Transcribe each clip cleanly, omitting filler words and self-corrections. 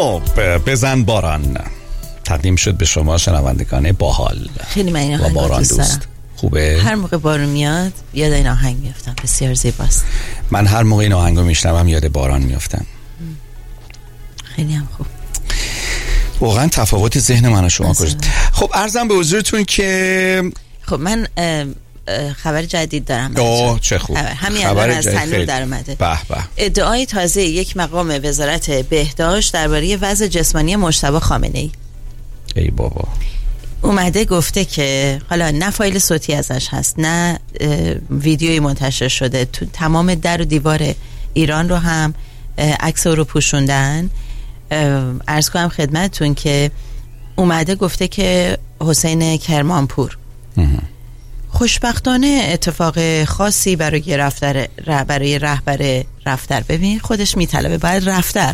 خب بزن باران تقدیم شد به شما شنوندگان باحال. خیلی من این و باران دوست خوبه. هر موقع بارون میاد یاد این آهنگ میافتم، بسیار زیباست. من هر موقع این آهنگو میشنوم یاد باران میافتم. خیلی هم خوب. واقعا تفاوت ذهن من و شما کجاست. خب عرضم به حضورتون که خب من خبر جدید دارم. چه خوب. همین الان از تنور در اومده. به به. ادعای تازه یک مقام وزارت بهداشت درباره وضع جسمانی مجتبی خامنه‌ای. ای بابا. اومده گفته که حالا نه فایل صوتی ازش هست نه ویدیویی منتشر شده، تو تمام در و دیوار ایران رو هم عکس رو پوشوندن. عرض کنم خدمتتون که اومده گفته که حسین کرمانپور خوشبختانه اتفاق خاصی برای رهبر رفتر، ببین خودش میطلبه باید رفتر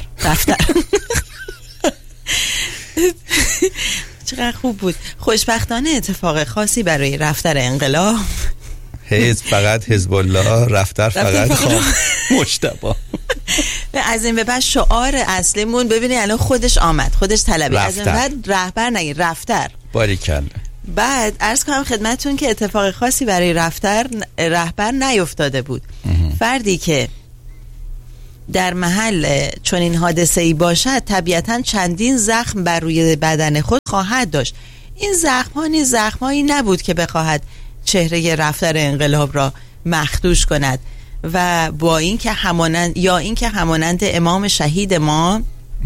چقدر خوب بود. خوشبختانه اتفاق خاصی برای رفتر انقلاب، حزب فقط حزب الله، رفتر فقط مجتبی. از این به بعد شعار اصلیمون ببینی الان خودش آمد، خودش طلبی، از این بعد رهبر نگی رفتر. باریکلا. بعد عرض کنم خدمتتون که اتفاق خاصی برای رهبر نیفتاده بود. فردی که در محل چنین حادثه‌ای باشد طبیعتاً چندین زخم بر روی بدن خود خواهد داشت. این زخم‌هایی نبود که بخواهد چهره رفتر انقلاب را مخدوش کند و با اینکه همانند امام شهید ما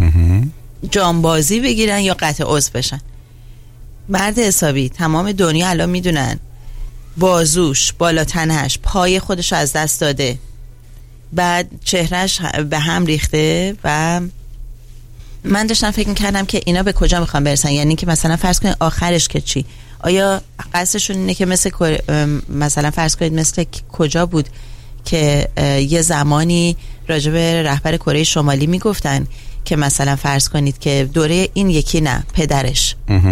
جانبازی بگیرن یا قطع عضو بشن. مرد حسابی تمام دنیا الان میدونن بازوش، بالا تنهش، پای خودش از دست داده، بعد چهرهش به هم ریخته و من داشتم فکر میکردم که اینا به کجا میخوان برسن. یعنی که مثلا فرض کنید آخرش که چی؟ آیا قصدشون اینه که مثلا فرض کنید مثل کجا بود که یه زمانی راجع به رهبر کره شمالی میگفتن که مثلا فرض کنید که دوره این یکی نه پدرش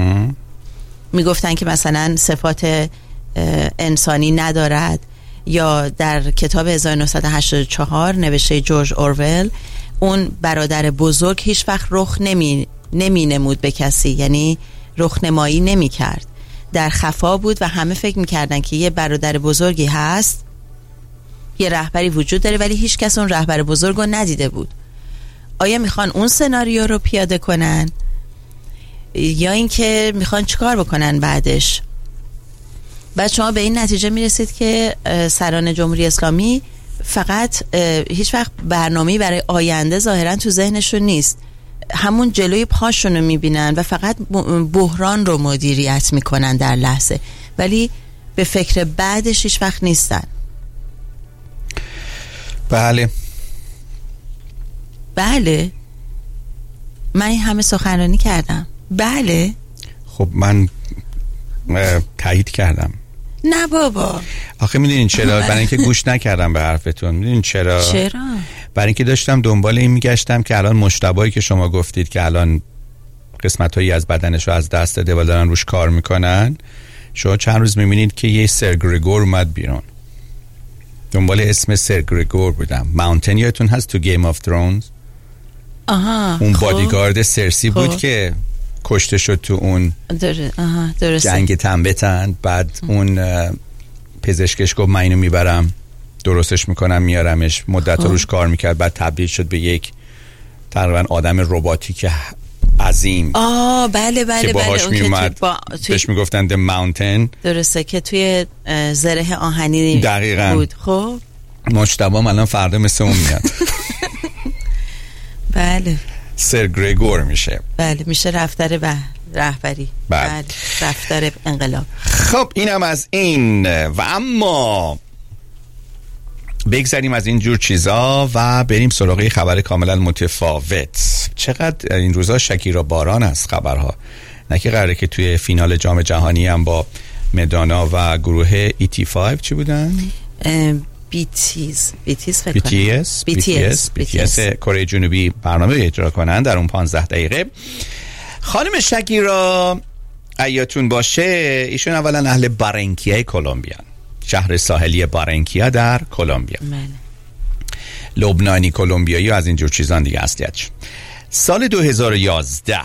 میگفتن که مثلا صفات انسانی ندارد، یا در کتاب 1984 نوشته جورج اورول اون برادر بزرگ هیچ وقت رخ نمی نمود به کسی، یعنی رخ نمایی نمی کرد، در خفا بود و همه فکر می کردن که یه برادر بزرگی هست، یه رهبری وجود داره، ولی هیچ کس اون رهبر بزرگ رو ندیده بود. آیا میخوان اون سناریو رو پیاده کنن یا اینکه میخوان چیکار بکنن بعدش؟ بعد شما به این نتیجه میرسید که سران جمهوری اسلامی فقط هیچ وقت برنامه‌ای برای آینده ظاهرا تو ذهنشون نیست، همون جلوی پاشون رو میبینن و فقط بحران رو مدیریت میکنن در لحظه، ولی به فکر بعدش هیچ وقت نیستن. بله من این همه سخنرانی کردم. بله خب من تایید کردم. نه بابا. آخه میدونین چرا؟ برای اینکه گوش نکردم به حرفتون. میدونین چرا؟ برای اینکه داشتم دنبال این میگشتم که الان مجتبی که شما گفتید که الان قسمت‌هایی از بدنش رو از دست داده و دارن روش کار میکنن، شما چند روز میبینید که یه سر گرگور اومد بیرون. دنبال اسم سر گرگور بودم. ماونتن یادتون هست تو گیم آف ترونز؟ اون بادیگارد سرسی بود که کشته شد تو اون جنگ تنبتن. بعد اون پزشکش گفت من اینو میبرم درستش میکنم میارمش. مدت روش کار میکرد، بعد تبدیل شد به یک تقریبا آدم رباتیک عظیم. بله که باهاش میومد بهش میگفتن The Mountain. درسته که توی زره آهنی دقیقاً بود. خب مجتبی الان فردا مثل اون میاد. بله سر گرگور میشه. بله میشه رفتر رهبری. بله رفتر انقلاب. خب اینم از این. و اما بگذاریم از این جور چیزا و بریم سراغ خبر کاملا متفاوت. چقدر این روزا شکیرا باران است خبرها. نه که قراره که توی فینال جام جهانی هم با مدانا و گروه ET5 چی بودن؟ BTS کره جنوبی برنامه اجرا کنن در اون 15 دقیقه. خانم شکیرا ایاتون باشه، ایشون اولا اهل بارانکیا کلمبیا، شهر ساحلی بارانکیا در کلمبیا. لبنانی کلمبیایی از اینجور چیزان دیگه اصلیتش. سال 2011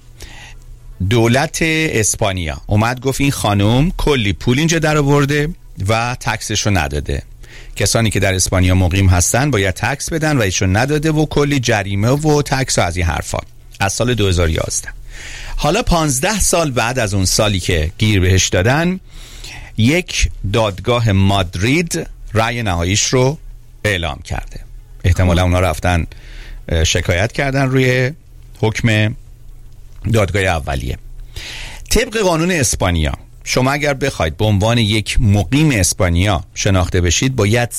دولت اسپانیا اومد گفت این خانم کلی پول اینجا در آورده و تکسش رو نداده. کسانی که در اسپانیا مقیم هستن باید تکس بدن و ایشون نداده و کلی جریمه و تکس و از این حرفا. از سال 2011. حالا 15 سال بعد از اون سالی که گیر بهش دادن، یک دادگاه مادرید رأی نهاییش رو اعلام کرده. احتمالا اونا رفتن شکایت کردن روی حکم دادگاه اولیه. طبق قانون اسپانیا شما اگر بخواید به عنوان یک مقیم اسپانیا شناخته بشید باید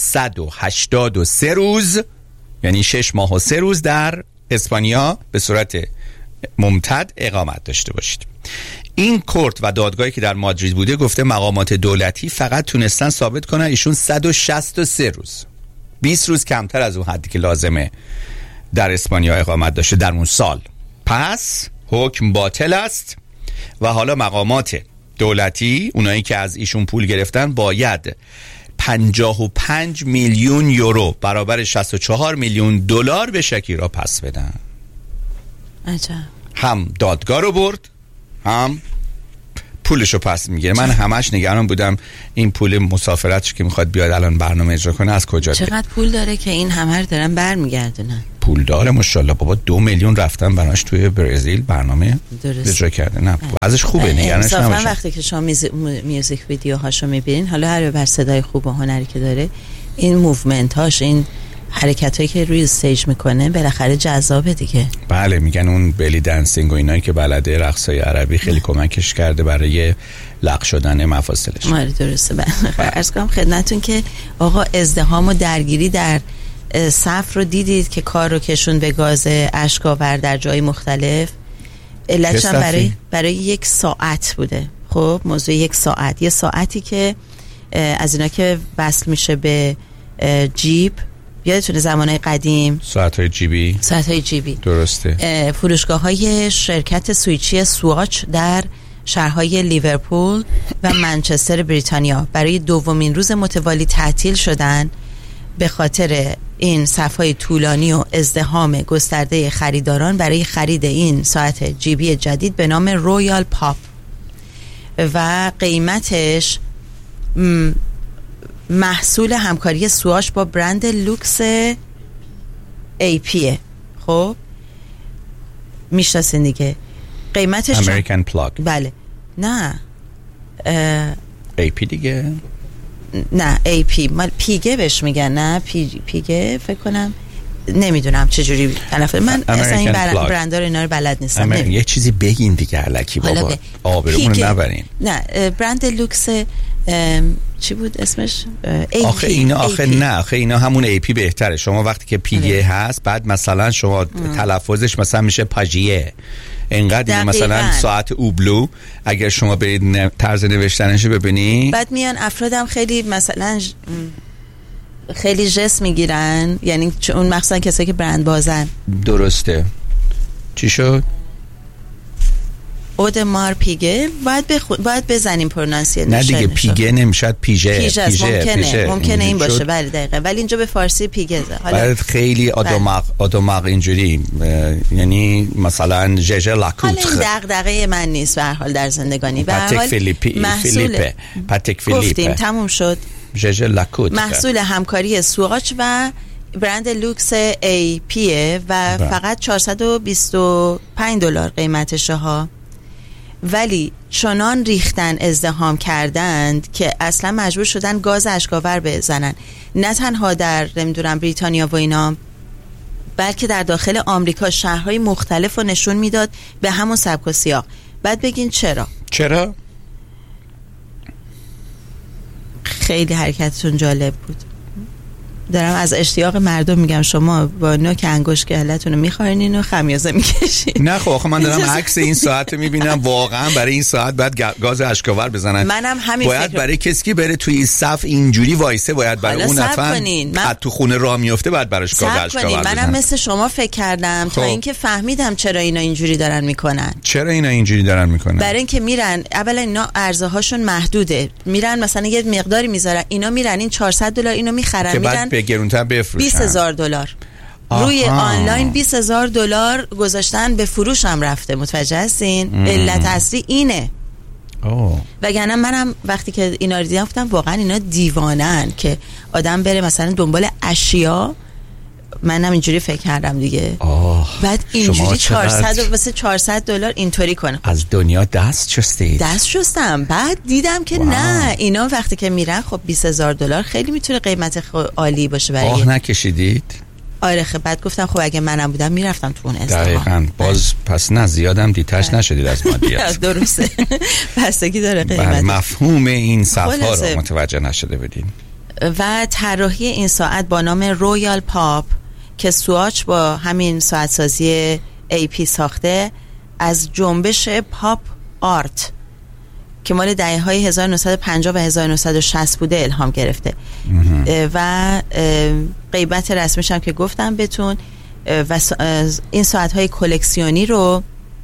183 روز، یعنی 6 ماه و 3 روز در اسپانیا به صورت ممتد اقامت داشته باشید. این کورت و دادگاهی که در مادرید بوده گفته مقامات دولتی فقط تونستن ثابت کنن ایشون 163 روز، 20 روز کمتر از اون حدی که لازمه در اسپانیا اقامت داشته در اون سال. پس حکم باطل است و حالا مقامات دولتی، اونایی که از ایشون پول گرفتن، باید 55 میلیون یورو برابر 64 میلیون دلار به شکیرا پس بدن. عجب. هم دادگاه رو برد هم پولشو پس میگیره. من همش نگران بودم این پول مسافرتش که میخواد بیاد الان برنامه اجرا کنه از کجا بیاد. چقدر پول داره که این همه رو دارن برمیگردونن؟ پول داره ماشاءالله بابا. 2 میلیون رفتن براش توی برزیل برنامه اجرا کرده. نه ازش خوبه، نگرانش نباشید. وقتی که شما میوزیک ویدیوهاشو میبینین، حالا هر بر صدای خوب و هنری که داره، این موومنت هاش، این حرکتایی که روی استیج میکنه بالاخره جذابه دیگه. بله، میگن اون بلی دنسینگ و اینایی که بلده رقصای عربی خیلی کمکش کرده برای لغو شدن مفاصلش. آره درسته. عرض کنم خدمتتون که آقا ازدحام و درگیری در صف رو دیدید که کار رو کشون به گاز اشک‌آور در جای مختلف. علتش هم برای 1 ساعت بوده. خب موضوع 1 ساعت، یه ساعتی که از اینا که وصل میشه به جیب، یادتونه زمانهای قدیم ساعت‌های جیبی درسته، فروشگاه‌های شرکت سوئیچی سواچ در شهرهای لیورپول و منچستر بریتانیا برای 2مین روز متوالی تعطیل شدن به خاطر این صف‌های طولانی و ازدحام گسترده خریداران برای خرید این ساعت جیبی جدید به نام رویال پاپ و قیمتش محصول همکاری سواش با برند لوکس AP. خب میشناسین دیگه قیمتش امریکن پلاگ. بله نه AP دیگه، نه AP مال پیگه بهش میگن، نه پیگه فکر کنم، نمیدونم چجوری تلفظ. من اصلا این برندها رو اینا رو بلد نیستم. یه چیزی بگین دیگه الکی بابا، آبرومون رو نبرین. نه برند لوکس چی بود اسمش؟ آخه اینا همون AP بهتره. شما وقتی که پیگه هست بعد مثلا شما تلفظش مثلا میشه پاژیه. اینقدر مثلا ساعت اوبلو اگر شما برید طرز نوشتنش ببینید، بعد میان افرادم خیلی مثلا خیلی جس میگیرن، یعنی اون مخصوصا کسایی که برند بازن. درسته. چی شد؟ اودمار پیگه باید بزنیم پرونانسیشن. نه دیگه پیگه نمیشد، پیژه ممکنه این باشه. بله دقیقه، ولی اینجا به فارسی پیگه. حالا خیلی آدماغ اینجوری، یعنی مثلا ژژه لاکوت. حالا این دغدغه من نیست به هر حال در زندگانی. به هر حال پاتیک گفتیم تموم شد. ژژه لاکوت محصول همکاری سواچ و برند لوکس AP و فقط $425 قیمتشه ها. ولی چنان ریختن ازدحام کردند که اصلا مجبور شدن گاز اشک‌آور بزنن، نه تنها در نمیدونم بریتانیا و اینا، بلکه در داخل آمریکا شهرهای مختلف رو نشون میداد به همون سبک و سیاق. بعد بگین چرا؟ خیلی حرکتتون جالب بود. دارم از اشتیاق مردم میگم، شما با نوک انگشت گله‌تون رو میخورین و خمیازه میکشین. نه خب آخه من دارم عکس این ساعت میبینم، واقعا برای این ساعت باید گاز اشک‌آور بزنن. منم همین باید برای کسی که بره توی صف اینجوری وایسه، باید برای اون نفر تو خونه راه میفته باید براش گاز اشک‌آور بزنن. منم مثل شما فکر کردم تا اینکه فهمیدم چرا اینا اینجوری دارن میکنن. برای اینکه میرن اولا اینا ارزهاشون محدوده، میرن مثلا یه مقداری میذارن، اینا میرن این $400 اینو میخرن، میرن گرونتر بفروشن. $20,000. روی آنلاین $20,000 گذاشتن، به فروش هم رفته. متوجه هستین؟ علت اصلی اینه. وگرنه منم وقتی که اینا رو دیدم گفتم واقعا اینا دیوانن که آدم بره مثلا دنبال اشیا. منم اینجوری فکر کردم دیگه. بعد اینجوری $400 اینطوری کنم. از دنیا دست شستم. بعد دیدم که نه، اینا وقتی که میرن خب $20,000 خیلی میتونه قیمت عالی باشه برای. نکشیدید؟ آره خب بعد گفتم خب اگه منم بودم میرفتم تو اون ازدواج. دقیقاً. باز پس نه زیادم دیتاش نشدید از مادیات. درسته. بستگی داره قیمت. مفهوم این صفحه رو متوجه نشده بودین. و طراحی این ساعت با نام رویال پاپ که سواچ با همین ساعت سازی AP ساخته، از جنبش پاپ آرت که مال دهه‌های 1950 و 1960 بوده الهام گرفته. و قیمت رسمیش هم که گفتم بهتون. و این ساعت‌های کلکسیونی رو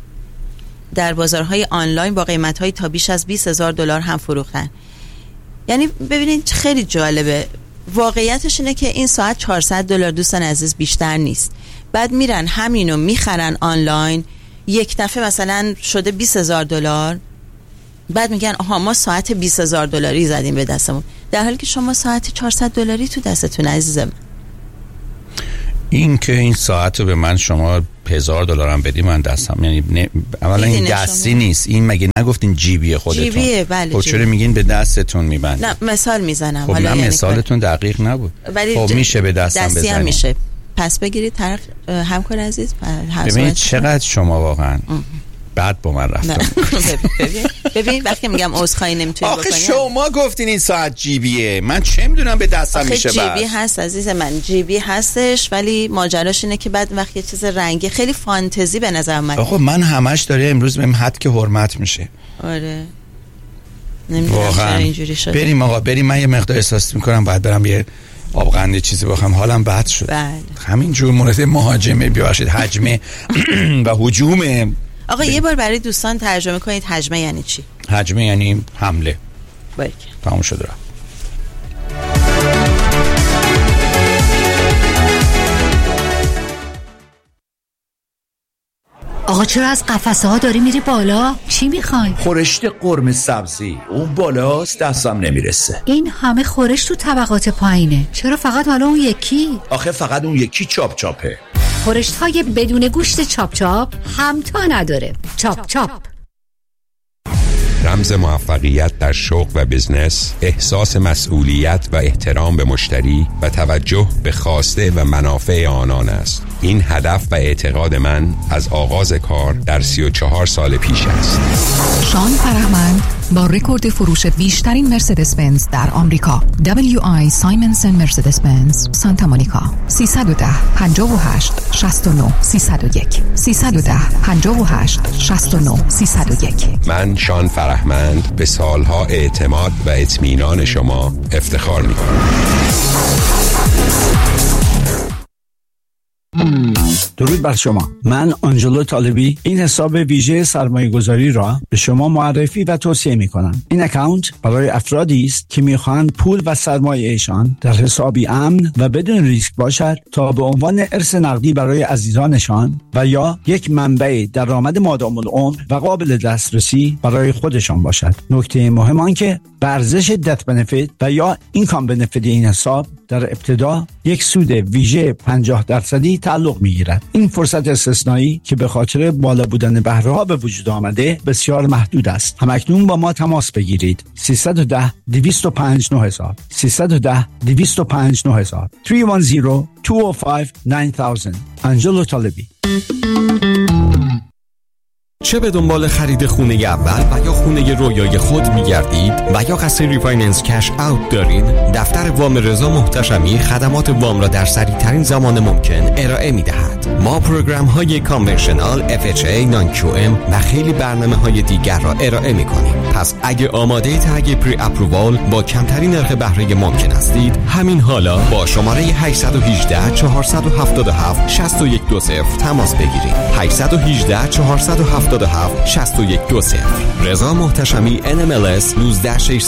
در بازارهای آنلاین با قیمت‌های تا بیش از $20,000 هم فروختن. یعنی ببینید خیلی جالبه. واقعیتش اینه که این ساعت $400 دوستان عزیز بیشتر نیست. بعد میرن همینو میخرن آنلاین، یک دفعه مثلا شده $20,000. بعد میگن آها ما ساعت $20,000 زدیم به دستمون، در حالی که شما ساعت $400 تو دستتون عزیزم. این که این ساعت رو به من شما $1,000 هم بدی من دستم، یعنی اولا این دستی نیست. این مگه نگفتین جیبیه خودتون؟ جیبیه. بله. خب چرا میگین به دستتون میبندید؟ نه مثال میزنم. خب حالا نه مثالتون دقیق نبود. خب میشه به دستم بزنید. دستی هم میشه. پس بگیرید طرف همکار عزیز. ببینید چقدر شما واقعا بعد با من رفتم. ببین وقتی میگم عذرخواهی نمیتونی بکنی. آخه شما گفتین این ساعت جیبیه، من چه میدونم به دستم میشه. جیبی هست عزیز من، جیبی هستش، ولی ماجراش اینه که بعد وقتی چیز رنگی خیلی فانتزی به نظر من. آخه من همش داره امروز بهم حد که حرمت میشه. آره نمیدونم چرا اینجوری شده. بریم آقا بریم. من یه مقدار احساس میکنم باید برم یه آبغند چیزی بخوام، حالم بد شد. همینجور مورد مهاجمه ببخشید حجمه و هجوم. آقا یه بار برای دوستان ترجمه کنید حجمه یعنی چی؟ حجمه یعنی حمله. باید تمام شد رفت. آقا چرا از قفسه ها داری میری بالا؟ چی میخوای؟ خورشت قرمه سبزی. اون بالاست دستم نمیرسه. این همه خورشت تو طبقات پایینه، چرا فقط حالا اون یکی؟ آخه فقط اون یکی چاپ چاپه. خورشت های بدون گوشت چاپ چاپ همتا نداره. چاپ چاپ رمز موفقیت در شغل و بزنس، احساس مسئولیت و احترام به مشتری و توجه به خواسته و منافع آنان است. این هدف و اعتقاد من از آغاز کار در 34 سال پیش است. شان فرهمند با رکورد فروش بیشترین مرسدس بنز در آمریکا، WI سایمنسن مرسدس بنز سانتا مونیکا، 310 58 69 301 310 58 69 301. من شان فرهمند به سالها اعتماد و اطمینان شما افتخار می‌کنم. درود بر شما. من آنجلو طالبی این حساب ویژه سرمایه گذاری را به شما معرفی و توصیه می کنم. این اکانت برای افرادی است که می خواهند پول و سرمایه ایشان در حسابی امن و بدون ریسک باشد تا به عنوان ارث نقدی برای عزیزانشان و یا یک منبع درآمد مادام العمر و قابل دسترسی برای خودشان باشد. نکته مهم آن که به ارزش دت بنفیت و یا اینکام بنفیت این حساب در ابتدا یک سود ویژه 50% تعلق می‌گیرد. این فرصت استثنایی که به خاطر بالا بودن بهره‌ها به وجود آمده بسیار محدود است. همکنون با ما تماس بگیرید. 310 205 9000 310 205 9000 310 205 9000. آنجلو طالبی. چه به دنبال خرید خونه اول و یا خونه رویای خود می‌گردید و یا قصد ریفایننس کش اوت دارید؟ دفتر وام رضا محتشمی خدمات وام را در سریع‌ترین زمان ممکن ارائه می‌دهد. ما پروگرام‌های کانونشنال، FHA، نان QM و خیلی برنامه‌های دیگر را ارائه می‌کنیم. پس اگه آماده تگ پری اپرووال با کمترین نرخ بهره ممکن هستید، همین حالا با شماره 818 477 6120 تماس بگیرید. 818 477 6120. رضا محتشمی NMLS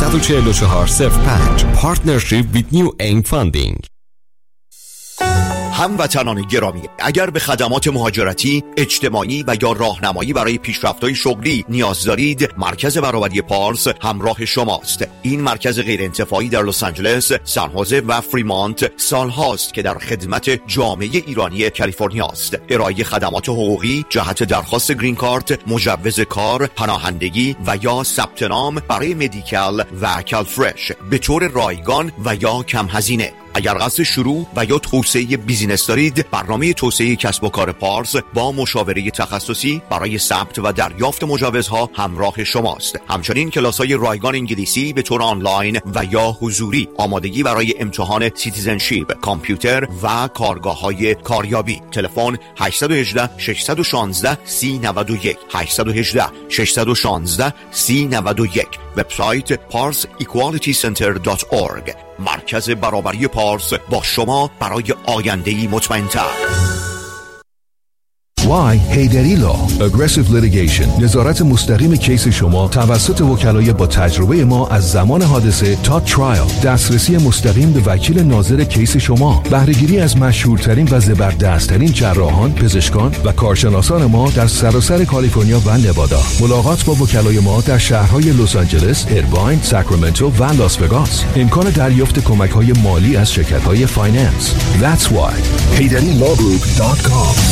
1964405. Partnership with New Aim Funding. هموطنان گرامی، اگر به خدمات مهاجرتی، اجتماعی و یا راهنمایی برای پیشرفت‌های شغلی نیاز دارید، مرکز برابری پارس همراه شماست. این مرکز غیرانتفاعی در لس آنجلس، سان خوزه و فریمانت سالهاست که در خدمت جامعه ایرانی کالیفرنیا است. ارائه خدمات حقوقی جهت درخواست گرین کارت، مجوز کار، پناهندگی و یا ثبت نام برای مدیکال و کالفرش به طور رایگان و یا کم هزینه. اگر قصد شروع و یا توسعه بیزینس دارید، برنامه توسعه کسب و کار پارس با مشاوره تخصصی برای ثبت و دریافت مجوزها همراه شماست. همچنین کلاس‌های رایگان انگلیسی به طور آنلاین و یا حضوری، آمادگی برای امتحان سیتیزنشیپ، کامپیوتر و کارگاه‌های کاریابی. تلفن 818 616 3091 818 616 3091. وبسایت parsequalitycenter.org. مرکز برابری پارس با شما برای آینده‌ای مطمئن‌تر. Why هیدری لا Aggressive Litigation، نظارت مستقیم کیس شما توسط وکلای با تجربه ما از زمان حادثه تا ترایل، دسترسی مستقیم به وکیل ناظر کیس شما، بهره‌گیری از مشهورترین و زبردستترین جراحان، پزشکان و کارشناسان ما در سراسر کالیفرنیا و نوادا. ملاقات با وکلای ما در شهرهای لس آنجلس، ایرواین، ساکرامنتو و لاس وگاس. امکان دریافت کمک‌های مالی از شرکت‌های فایننس. That's why HeyDaddyLawGroup.com.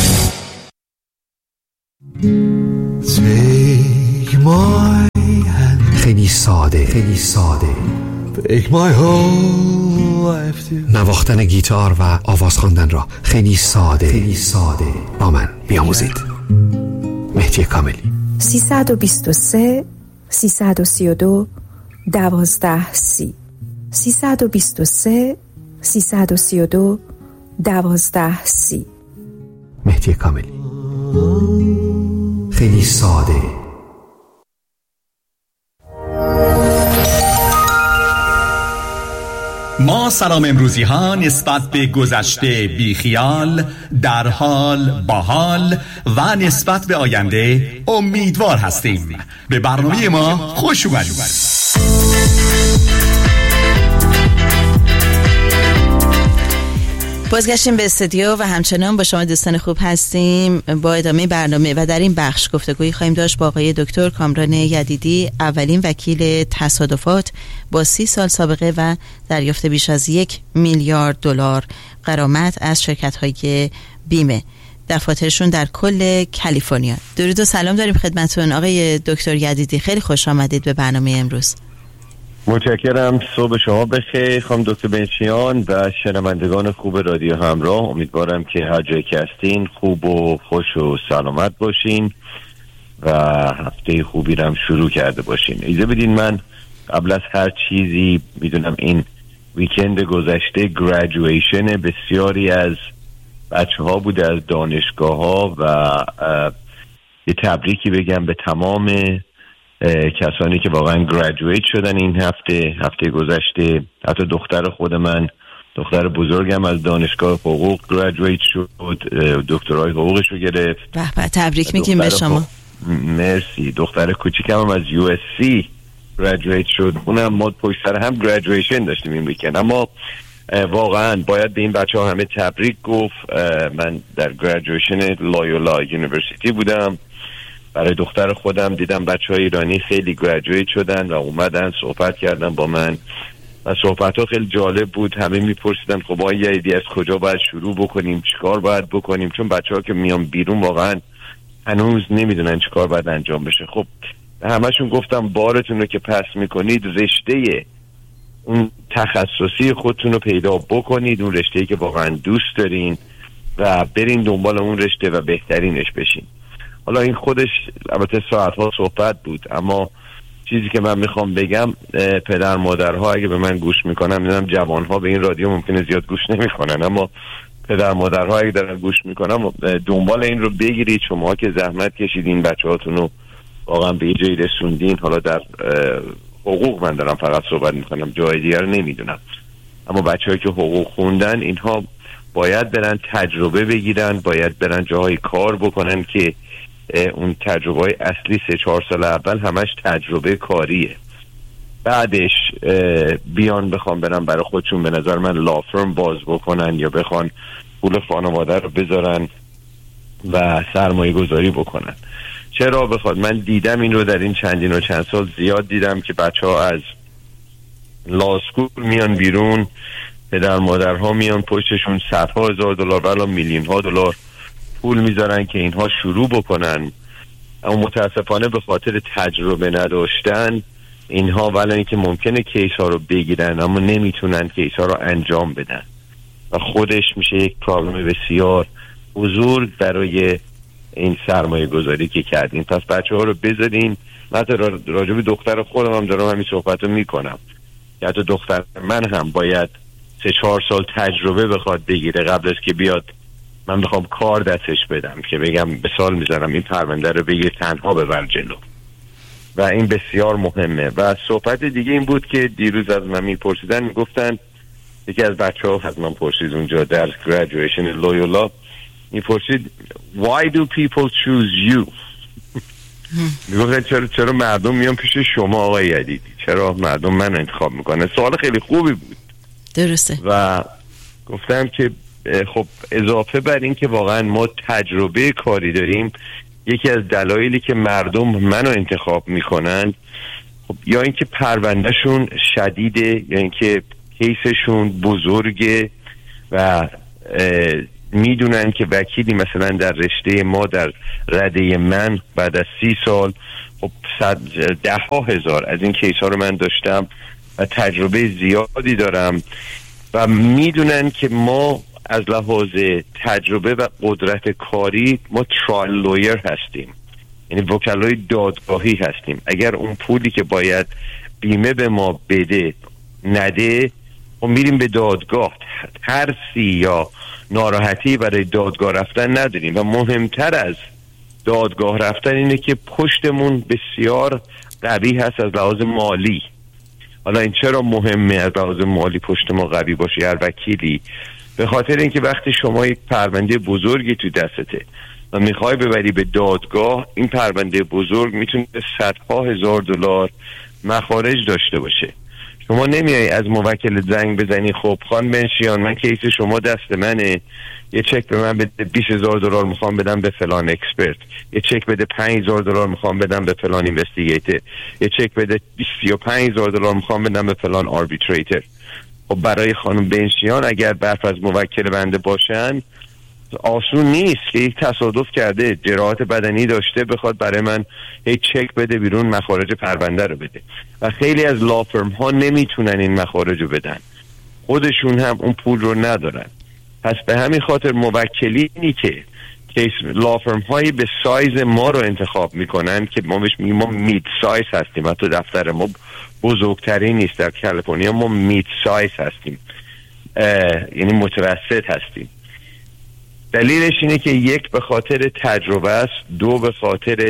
Take my hand. خیلی ساده Take my whole life to. نواختن گیتار و آواز خواندن را خیلی ساده با من بیاموزید. مهدی کاملی. 323 332 1230 323 332 1230. مهدی کاملی. خیلی ساده. ما سلام امروزی ها نسبت به گذشته بیخیال، در حال، باحال و نسبت به آینده امیدوار هستیم. به برنامه ما خوش اومدید. بازگشتیم به استودیو و همچنان با شما دوستان خوب هستیم با ادامه برنامه و در این بخش گفتگویی خواهیم داشت با آقای دکتر کامران یدیدی، اولین وکیل تصادفات با 30 سال سابقه و دریافت بیش از 1 میلیارد دلار غرامت از شرکت‌های بیمه، دفاترشون در کل کالیفرنیا. درود و سلام داریم خدمتتون آقای دکتر یدیدی، خیلی خوش آمدید به برنامه امروز. متشکرم. صبح شما بخیر خانم دکتر بنچیان و شنوندگان خوب رادیو همراه. امیدوارم که هر جایی که هستین خوب و خوش و سلامت باشین و هفته خوبی رو هم شروع کرده باشین. اجازه بدین من قبل از هر چیزی، میدونم این ویکند گذشته گریجویشن بسیاری از بچه ها بوده از دانشگاه ها و یه تبریکی بگم به تمام کسانی که واقعا گریجویت شدن این هفته گذشته. حتی دختر خود من، دختر بزرگم از دانشگاه حقوق گریجویت شد، دکترای حقوقش رو گرفت. به تبریک میگیم به شما. مرسی. دختر کوچیکم هم از USC گریجویت شد، اونم ما پشت سر هم گریجویشن داشتیم این ویکند. اما واقعا باید به این بچه ها همه تبریک گفت. من در گریجویشن لایولا یونیورسیتی بودم. برای دختر خودم دیدم بچه‌های ایرانی خیلی گریجویت شدن و اومدن صحبت کردن با من و صحبت‌ها خیلی جالب بود. همه میپرسیدن خب آقا یه ایده از کجا باید شروع بکنیم، چیکار باید بکنیم، چون بچه‌ها که میان بیرون واقعا هنوز نمیدونن چیکار باید انجام بشه. خب همشون گفتم بارتون رو که پس میکنید رشته اون تخصصی خودتون رو پیدا بکنید، اون رشته‌ای که واقعا دوست دارین و برین دنبال اون رشته و بهترینش بشین. حالا این خودش البته ساعتها صحبت بود، اما چیزی که من میخوام بگم، پدر مادرها اگه به من گوش میکنن، میدونم جوانها به این رادیو ممکنه زیاد گوش نمیکنن، اما پدر مادرها اگه دارن گوش میکنن دنبال این رو بگیرید. شما که زحمت کشیدین بچه‌هاتون رو واقعا به جایی رسوندین. حالا در حقوق من دارم فقط صحبت میکنم، جای دیگر رو نمیدونم، اما بچه‌هایی که حقوق خوندن اینها باید برن تجربه بگیرن، باید برن جاهای کار بکنن که اون تجربه های اصلی 3-4 سال اول همش تجربه کاریه. بعدش بیان بخوام برن برای خودشون به نظر من لافرم باز بکنن یا بخوان پول خانواده رو بذارن و سرمایه گذاری بکنن. چرا بخواد؟ من دیدم این رو در این چندین و چند سال زیاد دیدم که بچه ها از لاسکول میان بیرون، پدر مادرها میان پشتشون صدها هزار دلار بلا میلیون ها دلار پول میذارن که اینها شروع بکنن، اما متاسفانه به خاطر تجربه نداشتن اینها ولی اینکه ممکنه کیس ها رو بگیرن اما نمیتونن کیس ها رو انجام بدن و خودش میشه یک پرابلم بسیار بزرگ برای این سرمایه گذاری که کردین. پس بچه ها رو بذارین. من راجع به دختر خودم هم دارم همین صحبت رو میکنم که حتی دختر من هم باید 3-4 سال تجربه بخواد بگیره قبل از که بیاد من بخوام کار دستش بدم که بگم به سال میذارم این پرونده رو بگیر تنها ببر جلو و این بسیار مهمه. و صحبت دیگه این بود که دیروز از من میپرسیدن، میگفتن یکی از بچه ها از من پرسید اونجا در graduation لویولا، میپرسید why do people choose you؟ میگفتن چرا مردم میان پیش شما آقای یدیدی، چرا مردم من انتخاب میکنه؟ سوال خیلی خوبی بود. درسته. و گفتم که خب اضافه بر این که واقعا ما تجربه کاری داریم، یکی از دلایلی که مردم منو انتخاب میکنن خب یا اینکه پروندهشون شدیده یا اینکه کیسشون بزرگه و میدونن که وکیلی مثلا در رشته ما در رده من بعد از 30 سال خب 10,000 از این کیس ها رو من داشتم و تجربه زیادی دارم و میدونن که ما از لحاظ تجربه و قدرت کاری ما ترایل لویر هستیم، یعنی وکلای دادگاهی هستیم. اگر اون پولی که باید بیمه به ما بده نده و میریم به دادگاه، ترسی یا ناراحتی برای دادگاه رفتن نداریم و مهمتر از دادگاه رفتن اینه که پشتمون بسیار قوی هست از لحاظ مالی. حالا این چرا مهمه از لحاظ مالی پشت ما قوی باشه هر وکیلی؟ به خاطر اینکه وقتی شما یک پرونده بزرگی تو دستته و میخوای ببری به دادگاه، این پرونده بزرگ میتونه صدها هزار دلار مخارج داشته باشه. شما نمیای از موکل زنگ بزنی خب خان بنشیان من کیس شما دست منه، یه چک به من بده 20,000 دلار میخوام بدم به فلان اکسپرت، یه چک بده 5,000 دلار میخوام بدم به فلان اینوستیگیتور، یه چک بده 35,000 دلار میخوام بدم به فلان آربیتریتر. خب برای خانم بنشیان اگر برف از موکل بنده باشن آسون نیست که یک تصادف کرده جراحت بدنی داشته بخواد برای من یک چک بده بیرون مخارج پرونده رو بده و خیلی از لافرم ها نمیتونن این مخارج رو بدن، خودشون هم اون پول رو ندارن. پس به همین خاطر موکلینی که لافرم هایی به سایز ما رو انتخاب میکنن که ما بهش میگیم ما مید سایز هستیم، حتی دفتر ما بزرگترین نیست، در کالیفرنیا ما مید سایز هستیم، یعنی متوسط هستیم. دلیلش اینه که یک به خاطر تجربه است، دو به خاطر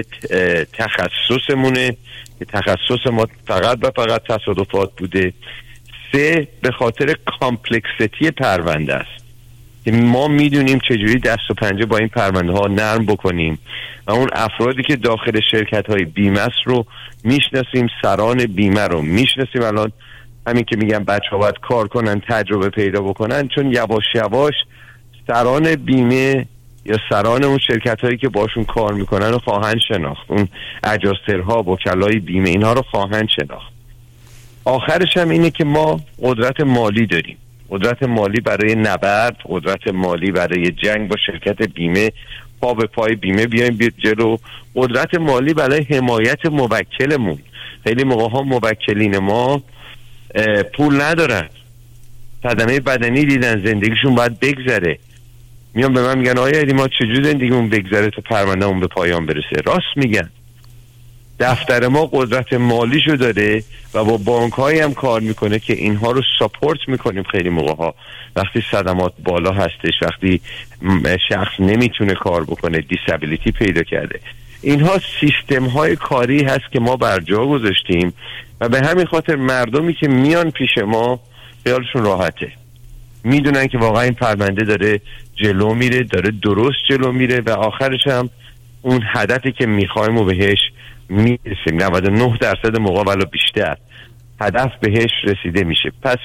تخصصمونه که تخصص ما فقط و فقط تصادفات بوده، سه به خاطر کامپلکسیتی پرونده است که ما میدونیم چجوری دست و پنجه با این پرونده ها نرم بکنیم و اون افرادی که داخل شرکت های بیمه است رو میشناسیم، سران بیمه رو میشناسیم. الان همین که میگم بچه ها باید کار کنن تجربه پیدا بکنن، چون یواش یواش سران بیمه یا سران اون شرکت هایی که باشون کار میکنن رو خواهند شناخت، اون اجاسترها وکلای بیمه اینها رو خواهند شناخت. آخرش هم اینه که ما قدرت مالی داریم، قدرت مالی برای نبرد، قدرت مالی برای جنگ با شرکت بیمه، پا به پای بیمه بیایم جلو، قدرت مالی برای حمایت موکلمون. خیلی موقع ها موکلین ما پول ندارن، صدمه بدنی دیدن، زندگیشون باید بگذره، میان به من میگن آیا ما چجور زندگیمون بگذره تا پروندهمون به پایان برسه؟ راست میگن. دفتر ما قدرت مالیشو داره و با بانک هایی هم کار میکنه که اینها رو ساپورت میکنیم. خیلی موقع ها وقتی صدمات بالا هستش، وقتی شخص نمیتونه کار بکنه، دیسابیلیتی پیدا کرده، اینها سیستم های کاری هست که ما بر جا گذاشتیم و به همین خاطر مردمی که میان پیش ما خیالشون راحته، میدونن که واقعا این پرونده داره جلو میره، داره درست جلو میره و آخرش هم اون هدفی که میخوایم و بهش میرسیم. 99% موقع ولی بیشتر هدف بهش رسیده میشه. پس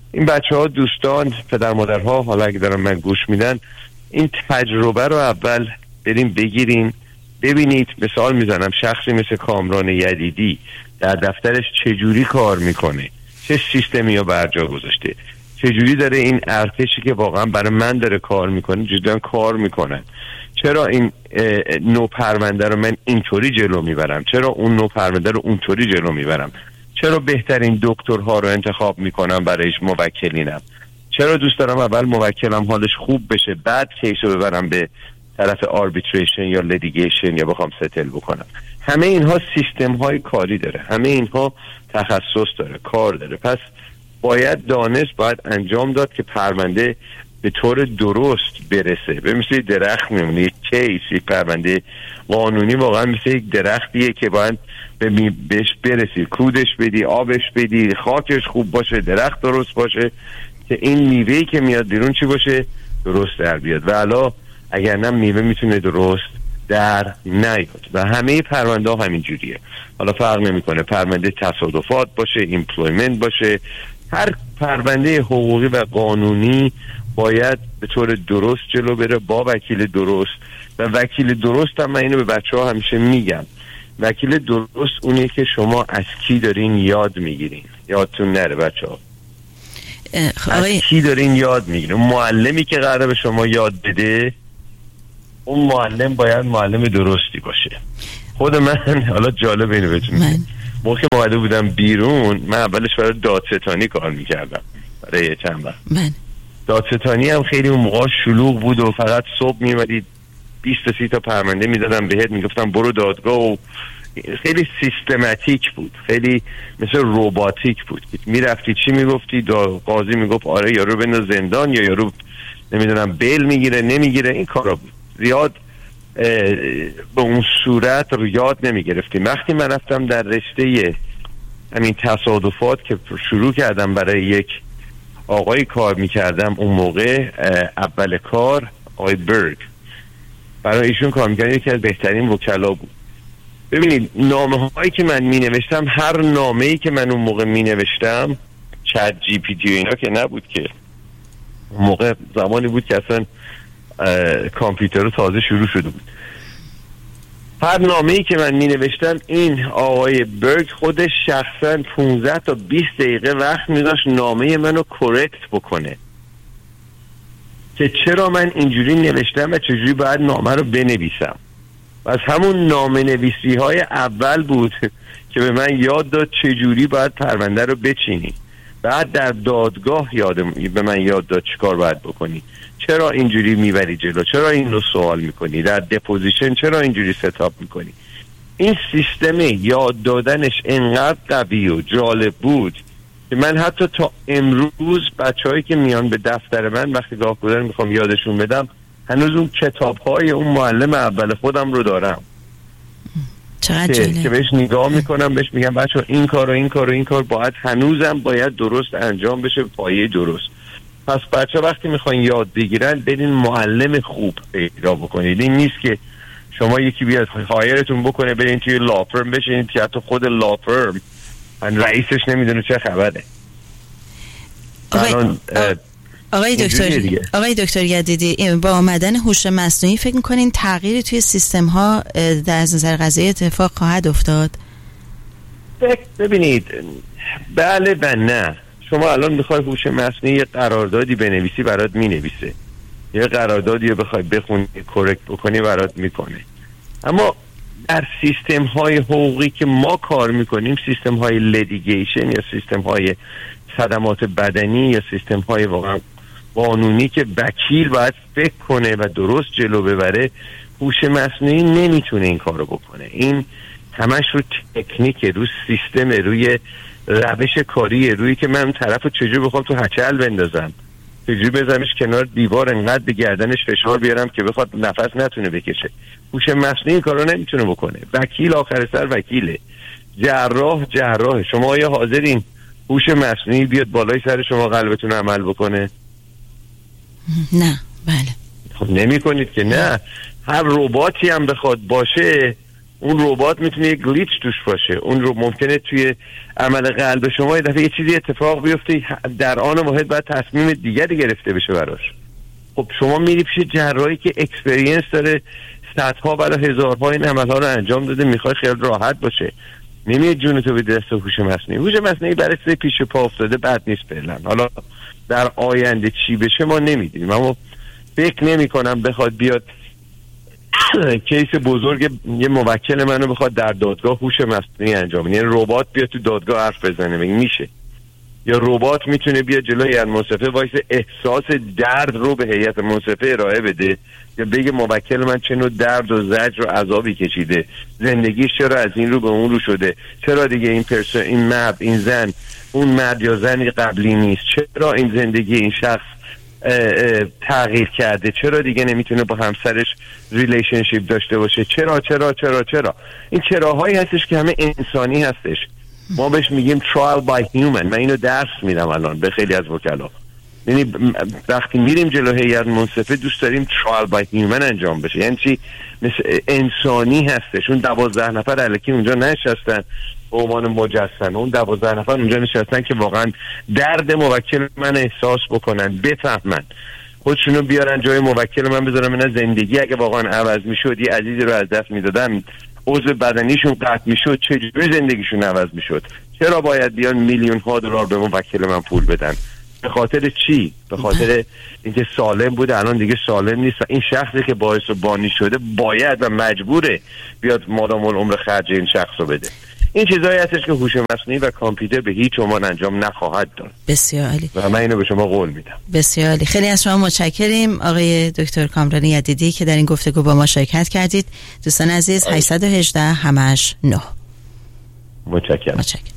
این بچه‌ها، دوستان، پدر مادرها، حالا اگه دارن من گوش میدن، این تجربه رو اول بریم بگیریم. ببینید، مثال میزنم، شخصی مثل کامران یدیدی در دفترش چجوری کار میکنه، چه سیستمی رو برجا گذاشته، چجوری داره این ارتشی که واقعا برای من داره کار میکنه جدا کار میکنن، چرا این نوع پرونده رو من اینطوری جلو میبرم، چرا اون نوع پرونده رو اونطوری جلو میبرم، چرا بهترین دکترها رو انتخاب میکنم برایش موکلینم، چرا دوست دارم اول موکلم حالش خوب بشه بعد کیس رو ببرم به طرف آربیتریشن یا لیتیگیشن یا بخوام ستل بکنم. همه اینها سیستم های کاری داره، همه اینها تخصص داره، کار داره. پس باید دانست، باید انجام داد که پرونده به طور درست برسه. به مثل درخت میمونه، یک کیس، یک پرونده قانونی واقعا مثل یک درختیه که باید بهش برسی، کودش بدی، آبش بدی، خاکش خوب باشه، درخت درست باشه که این میوهی که میاد بیرون چی باشه؟ درست در بیاد. و علا اگر نه میوه میتونه درست در نیاد. و همه پرونده ها همین جوریه. حالا فرق نمیکنه پرونده تصادفات باشه، ایمپلویمنت باشه، هر پرونده حقوقی و قانونی باید به طور درست جلو بره با وکیل درست. و وکیل درست هم من اینو به بچه ها همیشه میگم، وکیل درست اونیه که شما از کی دارین یاد میگیرین. یادتون نره بچه ها، از کی دارین یاد میگیرین. معلمی که قراره به شما یاد بده، اون معلم باید معلم درستی باشه. خود من حالا جالب اینو بهتون میگم، موقع که اومده بودم بیرون، من اولش برای دادستانی کار میکردم برای چند وقت. دادستانی هم خیلی اون موقع شلوغ بود و فقط صبح میومدید 20 تا 30 تا پرونده میدادم بهت، میگفتم برو دادگاه و خیلی سیستماتیک بود، خیلی مثل رباتیک بود. میرفتی چی میگفتی، قاضی میگفت آره یارو بنداز زندان یا یارو نمیدونم بیل میگیره نمیگیره. این کارا بود، زیاد به اون صورت رو یاد نمیگرفتیم. وقتی من رفتم در رشته همین تصادفات که شروع کردم برای یک آقای کار میکردم، اون موقع اول کار آقای برگ، برای ایشون کار میکردم، یکی از بهترین وکلا بود. ببینید نامه هایی که من می نوشتم، هر نامه ای که من اون موقع می نوشتم، چت جی پی تی اینا که نبود که، اون موقع زمانی بود که اصلا کامپیوتر رو تازه شروع شده بود. هر نامه ای که من می نوشتم، این آقای برگ خودش شخصا 15 تا 20 دقیقه وقت می داشت نامه منو کرکت بکنه که چرا من اینجوری نوشتم و چجوری باید نامه رو بنویسم. از همون نامه نویسی های اول بود که به من یاد داد چجوری باید پرونده رو بچینی. بعد در دادگاه به من یاد داد چیکار باید بکنی، چرا اینجوری میبری جلو، چرا این رو سوال میکنی، در دپوزیشن چرا اینجوری ستاپ میکنی. این سیستم یاد دادنش انقدر قوی و جالب بود که من حتی تا امروز بچه‌هایی که میان به دفتر من وقتی گاه گذر میخوام یادشون بدم، هنوز اون کتاب‌های اون معلم اول خودم رو دارم که بهش نگاه میکنم، بهش میگم بچه‌ها این کار و این کار و این کار باید هنوزم باید درست انجام بشه، پایه درست. پس بچه‌ها وقتی میخواین یاد بگیرن، برین معلم خوب پیدا بکنید. این نیست که شما یکی بیاد هایرتون بکنه برین توی لاپرم بشین که حتی خود لاپرم رئیسش نمیدونه چه خبره. آقای دکتر یدیدی، با آمدن هوش مصنوعی فکر می‌کنین تغییری توی سیستم ها در نظر قضایی اتفاق خواهد افتاد؟ ببینید، بله و نه. شما الان میخوای هوش مصنوعی یه قراردادی بنویسی برات مینویسه، یه قراردادی رو بخوای بخونی کرکت بکنی برات میکنه. اما در سیستم های حقوقی که ما کار میکنیم، سیستم های لیتیگیشن یا سیستم های صدمات بدنی یا سیستم های واقعا قانونی که وکیل باید فکر کنه و درست جلو ببره، هوش مصنوعی نمیتونه این کارو بکنه. این همش رو تکنیک، روی سیستم، روی روش کاری، روی که من طرفو چجوری بخوام تو هچل بندازم، چجوری بزنمش کنار دیوار انقدر به گردنش فشار بیارم که بخواد نفس نتونه بکشه. هوش مصنوعی این کارو نمیتونه بکنه. وکیل آخر سر وکیله، جراح. شما آیا حاضرین هوش مصنوعی بیاد بالای سر شما قلبتون عمل بکنه؟ نه. بله. خب نمی کنید که نه. هر رباتی هم بخواد باشه اون ربات میتونه یک گلیچ توش باشه. اون رو ممکنه توی عمل قلب شما یه دفعه یه چیزی اتفاق بیفته، در آن واحد باید تصمیم دیگری گرفته بشه براش. خب شما میری پیش جراحی که اکسپریانس داره، صدها برای هزارها این عملها رو انجام داده، میخوای خیال راحت باشه، نمیه جونتو به دست هوش مصنوعی. هوش مصنوعی برای پیش پا افتاده بد نیست فعلا. حالا در آینده چی بشه ما نمیدونیم، اما فکر نمی کنم بخواد بیاد کیس بزرگ یه موکل منو بخواد در دادگاه هوش مصنوعی انجام بده. یعنی ربات بیاد تو دادگاه حرف بزنه میشه، یا ربات میتونه بیاد جلوی هیئت منصفه وایس احساس درد رو به هیئت منصفه ارائه بده، یا بگه موکل من چه نوع درد و زجر و عذابی کشیده، زندگیش چرا از این رو به اون رو شده، چرا دیگه این مرد این زن اون مرد یا زنی قبلی نیست، چرا این زندگی این شخص تغییر کرده، چرا دیگه نمیتونه با همسرش ریلیشنشیپ داشته باشه، چرا این چراهایی هستش که همه انسانی هستش. ما بهش میگیم trial by human. من اینو درس میدم الان به خیلی از وکلا. یعنی وقتی میریم جلو هیئت منصفه دوست داریم trial by human انجام بشه. یعنی چی؟ مثل انسانی هستش. اون 12 نفر الکی اونجا نشستن به عنوان مجسمه، اون 12 نفر اونجا نشستن که واقعا درد موکل من احساس بکنن، بفهمن، خودشونو بیارن جای موکل من بذارن. من زندگی اگه واقعا عوض میشد، یه عزیزی رو از دست میدادن، عضو بدنیشون قطع میشد، چجوری زندگیشون عوض میشد؟ چرا باید بیان میلیون ها دلار به موکل من پول بدن؟ به خاطر چی؟ به خاطر اینکه سالم بوده الان دیگه سالم نیست و این شخصی که باعث بانی شده باید و مجبوره بیاد مادام العمر خرج این شخص رو بده. این چیزایی هستش که هوش مصنوعی و کامپیوتر به هیچ عنوان انجام نخواهد داد. بسیار عالی. و من اینو به شما قول میدم. بسیار عالی. خیلی از شما متشکریم آقای دکتر کامران یدیدی که در این گفتگو با ما شرکت کردید. دوستان عزیز 818 همش 9. متشکرم.